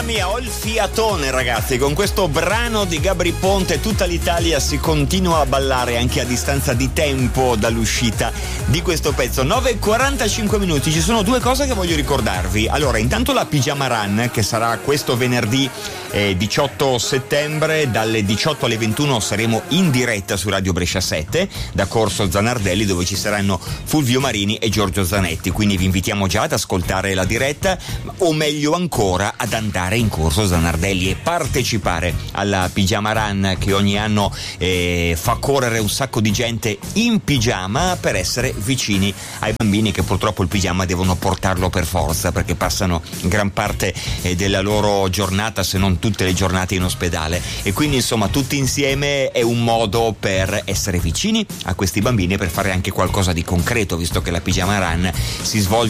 mia, ho il fiatone ragazzi, con questo brano di Gabry Ponte tutta l'Italia si continua a ballare anche a distanza di tempo dall'uscita di questo pezzo. 9:45 minuti, ci sono due cose che voglio ricordarvi. Allora, intanto la Pigiama Run, che sarà questo venerdì 18 settembre, dalle 18 alle 21 saremo in diretta su Radio Brescia 7 da Corso Zanardelli, dove ci saranno Fulvio Marini e Giorgio Zanetti, quindi vi invitiamo già ad ascoltare la diretta, o meglio ancora ad andare in Corso Zanardelli e partecipare alla Pigiama Run, che ogni anno fa correre un sacco di gente in pigiama per essere vicini ai bambini che purtroppo il pigiama devono portarlo per forza, perché passano gran parte della loro giornata, se non tutte le giornate, in ospedale. E quindi insomma tutti insieme è un modo per essere vicini a questi bambini e per fare anche qualcosa di concreto, visto che la Pigiama Run si svolge